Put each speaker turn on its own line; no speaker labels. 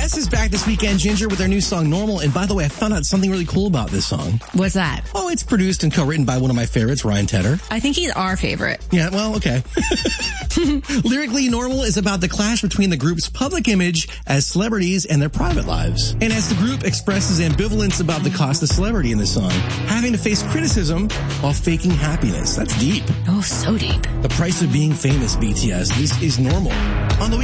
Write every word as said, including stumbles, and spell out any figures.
S is back this weekend, Ginger, with their new song Normal. And by the way, I found out something really cool about this song.
What's that?
Oh, it's produced and co-written by one of my favorites, Ryan Tedder.
I think he's our favorite.
Yeah, well, okay. Lyrically, Normal is about the clash between the group's public image as celebrities and their private lives. And as the group expresses ambivalence about the cost of celebrity in the song, having to face criticism while faking happiness. That's deep.
Oh, so deep.
The price of being famous, B T S. This is normal.